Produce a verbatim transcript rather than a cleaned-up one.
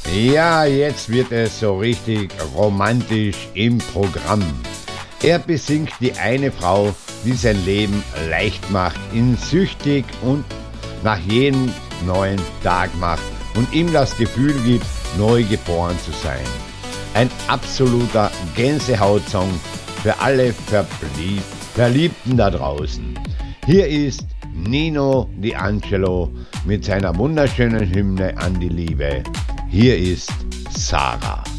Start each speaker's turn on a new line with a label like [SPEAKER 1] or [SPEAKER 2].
[SPEAKER 1] Ja, jetzt wird es so richtig romantisch im Programm. Er besingt die eine Frau, die sein Leben leicht macht, ihn süchtig und nach jedem neuen Tag macht und ihm das Gefühl gibt, neu geboren zu sein. Ein absoluter Gänsehautsong für alle Verblieb- Verliebten da draußen. Hier ist Nino D'Angelo mit seiner wunderschönen Hymne an die Liebe. Hier ist Sarah.